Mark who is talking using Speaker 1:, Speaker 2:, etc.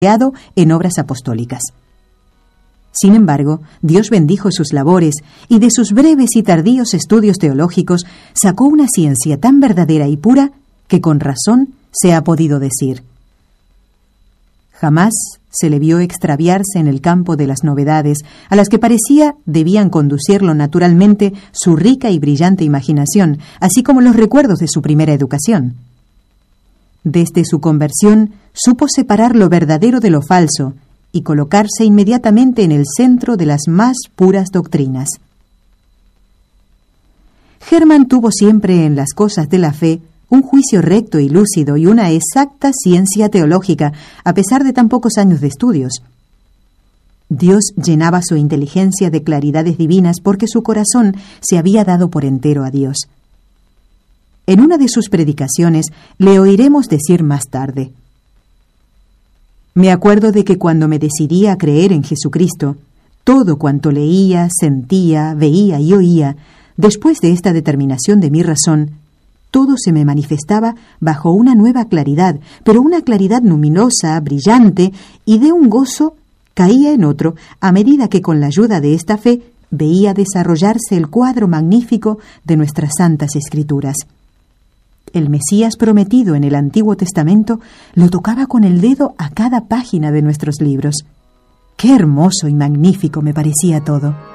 Speaker 1: en obras apostólicas. Sin embargo, Dios bendijo sus labores y de sus breves y tardíos estudios teológicos sacó una ciencia tan verdadera y pura que con razón se ha podido decir: jamás se le vio extraviarse en el campo de las novedades, a las que parecía debían conducirlo naturalmente su rica y brillante imaginación, así como los recuerdos de su primera educación. Desde su conversión supo separar lo verdadero de lo falso y colocarse inmediatamente en el centro de las más puras doctrinas. Hermann tuvo siempre en las cosas de la fe un juicio recto y lúcido y una exacta ciencia teológica, a pesar de tan pocos años de estudios. Dios llenaba su inteligencia de claridades divinas porque su corazón se había dado por entero a Dios. En una de sus predicaciones le oiremos decir más tarde: me acuerdo de que cuando me decidí a creer en Jesucristo, todo cuanto leía, sentía, veía y oía, después de esta determinación de mi razón, todo se me manifestaba bajo una nueva claridad, pero una claridad luminosa, brillante, y de un gozo caía en otro a medida que con la ayuda de esta fe veía desarrollarse el cuadro magnífico de nuestras santas Escrituras. El Mesías prometido en el Antiguo Testamento lo tocaba con el dedo a cada página de nuestros libros. ¡Qué hermoso y magnífico me parecía todo!